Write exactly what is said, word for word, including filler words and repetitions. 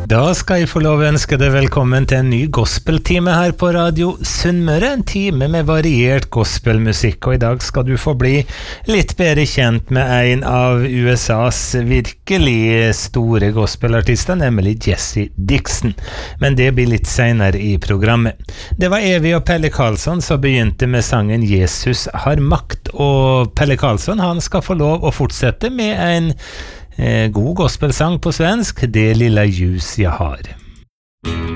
Da skal jeg få lov å ønske deg velkommen til en ny gospeltime her på Radio Sunnmøre, en time med variert gospelmusikk, og i dag skal du få bli litt bedre kjent med en av U S A's virkelig store gospelartister, nemlig Jesse Dixon. Men det blir litt senere i programmet. Det var Evy og Pelle Karlsson som begynte med sangen Jesus har makt, og Pelle Karlsson han skal få lov å fortsette med en Eh, god gospelsang på svensk, Det lilla ljus jag har.